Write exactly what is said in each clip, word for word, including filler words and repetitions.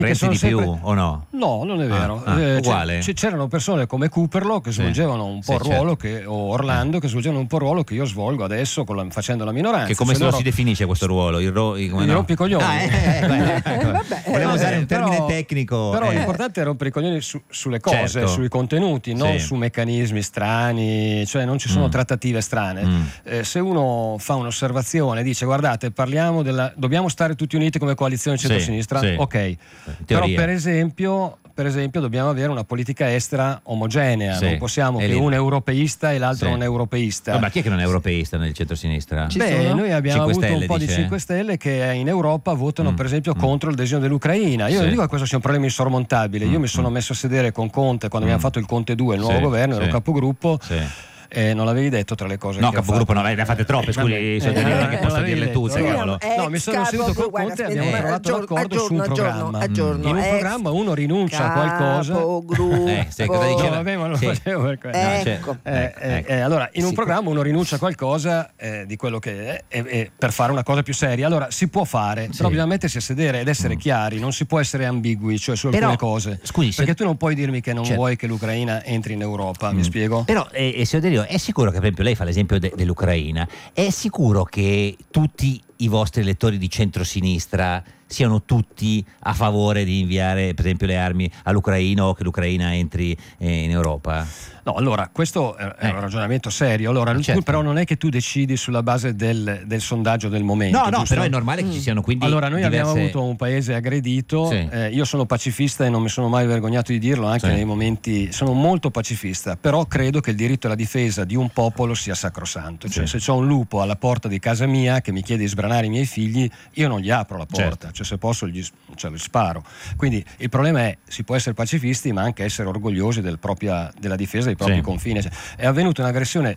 Prezzi di sempre... più o no? No, non è vero. Ah, ah, eh, uguale. c- c'erano persone come Cooperlo che svolgevano un po' il sì, ruolo certo. che, o Orlando che svolgevano un po' il ruolo che io svolgo adesso con la, facendo la minoranza. Che come cioè lo loro... si definisce questo ruolo? Il, ro... il, il no? rompicoglioni. Ah, eh, eh, beh, ecco. Vabbè, Volevo eh, usare un termine però, tecnico. Però eh. l'importante è rompere i coglioni su, sulle cose, Certo. sui contenuti, non Sì. su meccanismi strani, cioè non ci sono Mm. trattative strane. Mm. Eh, se uno fa un'osservazione e dice guardate, parliamo della dobbiamo stare tutti uniti come coalizione centro-sinistra, Sì, sì. ok. Però per esempio Per esempio dobbiamo avere una politica estera omogenea, Sì. non possiamo E che lì- uno è europeista e l'altro Sì. non è europeista. Ma chi è che non è europeista nel centro-sinistra? Ci Beh, sono? noi abbiamo cinque avuto Stelle, un po' dice? di cinque Stelle che in Europa votano Mm, per esempio mm. contro l'adesione dell'Ucraina. Io Sì. non dico che questo sia un problema insormontabile. Io Mm, mi sono mm. messo a sedere con Conte quando Mm. abbiamo fatto il Conte due, il nuovo Sì, governo, sì. ero capogruppo. Sì. E non l'avevi detto tra le cose No, che ho capogruppo fatto. no, ne ha fatte troppe, scusi, vabbè. sono Eh, delle che eh, posso l'avevi dirle tu, detto. se No, cavolo. No, mi sono seduto con Conte e abbiamo aspetta, trovato aggiorno, l'accordo su un aggiorno, programma. aggiorno, In un ex programma uno rinuncia a qualcosa. capogruppo. Eh, sai cosa No, diceva? vabbè, ma non Sì. lo facevo per quello. No, cioè, Ecco. Eh, ecco, eh, ecco. eh, allora, in un Sì. programma uno rinuncia a qualcosa eh, di quello che è e- e per fare una cosa più seria. Allora si può fare, Sì. però bisogna mettersi a sedere ed essere Mm. chiari, non si può essere ambigui, cioè su Però, alcune cose. scusi, se- perché tu non puoi dirmi che non Certo. vuoi che l'Ucraina entri in Europa, mi Mm. spiego? Però, eh, eh, signor Delrio, è sicuro che, per esempio, lei fa l'esempio de- dell'Ucraina, è sicuro che tutti i vostri elettori di centrosinistra siano tutti a favore di inviare, per esempio, le armi all'Ucraina o che l'Ucraina entri eh, in Europa? No, allora, questo è è Eh. un ragionamento serio. Allora, Certo. tu però non è che tu decidi sulla base del, del sondaggio del momento. No, no, giusto? però è normale che ci siano quindi Allora, noi diverse... abbiamo avuto un paese aggredito, Sì. eh, io sono pacifista e non mi sono mai vergognato di dirlo, anche Sì. nei momenti, sono molto pacifista, però credo che il diritto alla difesa di un popolo sia sacrosanto, cioè Sì. se c'ho un lupo alla porta di casa mia che mi chiede di sbranare i miei figli, io non gli apro la porta, Certo. cioè se posso gli, cioè, gli sparo. Quindi il problema è, si può essere pacifisti ma anche essere orgogliosi del propria, della difesa dei propri Sì. confini. Cioè, è avvenuta un'aggressione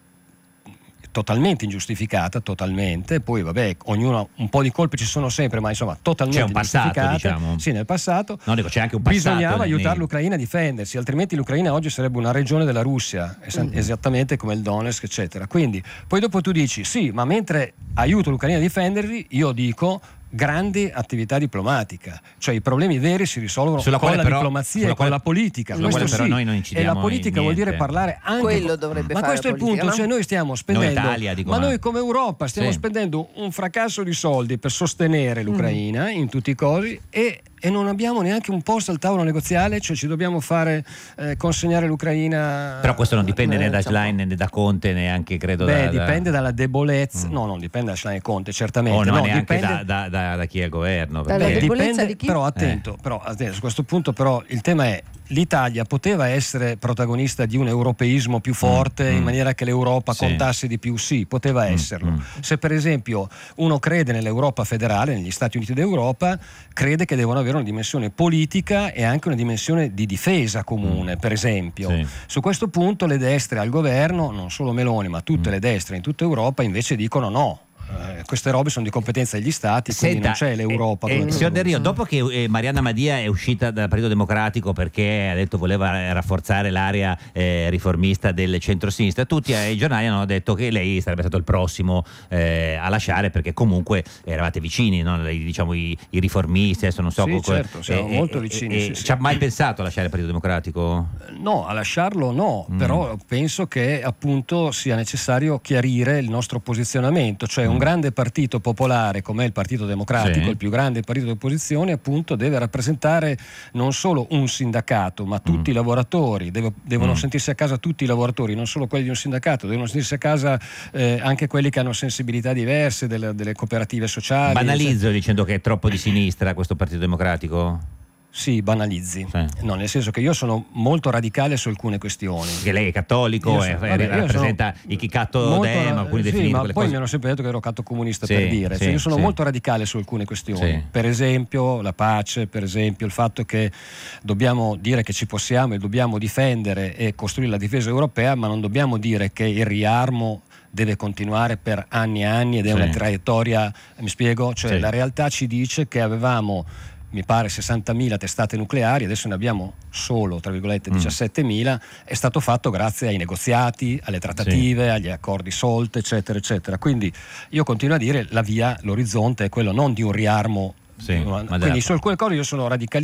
totalmente ingiustificata, totalmente, poi vabbè, ognuno un po' di colpe ci sono sempre, ma insomma totalmente C'è un passato, ingiustificate. diciamo. Sì, nel passato. No, dico, c'è anche un passato. Bisognava nei- aiutare nei- l'Ucraina a difendersi, altrimenti l'Ucraina oggi sarebbe una regione della Russia, es- Mm. esattamente come il Donetsk, eccetera. Quindi, poi dopo tu dici, sì, ma mentre aiuto l'Ucraina a difendersi, io dico grande attività diplomatica, cioè i problemi veri si risolvono Sulla con quale la però- diplomazia sulla e con quale- la politica. sulla Questo quale però sì. noi non incidiamo e la politica in vuol dire niente. parlare anche Quello con- dovrebbe ma fare questo è la il punto, politica, no? cioè noi stiamo spendendo, Noi Italia, dico, ma ma- noi come Europa stiamo Sì. spendendo un fracasso di soldi per sostenere l'Ucraina in tutti i cosi e, e non abbiamo neanche un posto al tavolo negoziale, cioè ci dobbiamo fare eh, consegnare l'Ucraina. Però questo non dipende eh, né da insomma. Schlein né da Conte, neanche credo Beh, da... da- dipende dalla debolezza, Mm. no, non dipende da Schlein e Conte, certamente. o no, no, neanche dipende... da, da- da- da chi è al governo. Dalla perché- Beh, debolezza dipende, di chi? però attento, però attento, su questo punto però il tema è l'Italia poteva essere protagonista di un europeismo più forte Mm, in mm. maniera che l'Europa Sì. contasse di più, sì, poteva Mm, esserlo. mm. Se per esempio uno crede nell'Europa federale, negli Stati Uniti d'Europa, crede che devono avere una dimensione politica e anche una dimensione di difesa comune, Mm. per esempio. Sì. Su questo punto le destre al governo, non solo Meloni, ma tutte Mm. le destre in tutta Europa invece dicono no. Eh, queste robe sono di competenza degli stati, quindi Senta, non c'è l'Europa. eh, come eh, signor tutto. Del Rio, dopo che eh, Marianna Madia è uscita dal Partito Democratico perché ha detto voleva rafforzare l'area eh, riformista del centro-sinistra, tutti ai giornali hanno detto che lei sarebbe stato il prossimo eh, a lasciare, perché comunque eravate vicini, no? Lei, diciamo i, i riformisti, adesso non so. Sì, co- certo, siamo molto vicini, sì, sì. Ci ha mai pensato a lasciare il Partito Democratico? No, a lasciarlo no, Mm. però penso che appunto sia necessario chiarire il nostro posizionamento, cioè un Mm. grande partito popolare come il Partito Democratico, Sì. il più grande partito di opposizione, appunto deve rappresentare non solo un sindacato, ma tutti Mm. i lavoratori, Devo- devono Mm. sentirsi a casa tutti i lavoratori, non solo quelli di un sindacato, devono sentirsi a casa eh, anche quelli che hanno sensibilità diverse, delle, delle cooperative sociali. Banalizzo dicendo che è troppo di sinistra questo Partito Democratico? Sì, banalizzi. Sì. No, nel senso che io sono molto radicale su alcune questioni. Che lei è cattolico, Io e sono- vabbè, io rappresenta i chicatto Molto dem, ra- alcuni sì, definiti ma quelle poi cose. mi hanno sempre detto che ero catto comunista, Sì, per dire. sì, Cioè, io sono sì. molto radicale su alcune questioni. Sì. Per esempio la pace, per esempio il fatto che dobbiamo dire che ci possiamo e dobbiamo difendere e costruire la difesa europea, ma non dobbiamo dire che il riarmo deve continuare per anni e anni ed è Sì. una traiettoria, mi spiego? Cioè Sì. la realtà ci dice che avevamo, mi pare, sessantamila testate nucleari, adesso ne abbiamo solo, tra virgolette, Mm. diciassettemila, è stato fatto grazie ai negoziati, alle trattative, agli accordi SOLT, eccetera, eccetera. Quindi io continuo a dire la via, l'orizzonte è quello non di un riarmo Sì, quindi su alcune cose io sono radicalista.